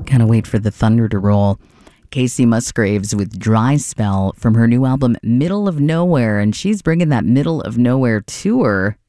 Gotta wait for the thunder to roll. Casey Musgraves with Dry Spell from her new album Middle of Nowhere, and she's bringing that Middle of Nowhere tour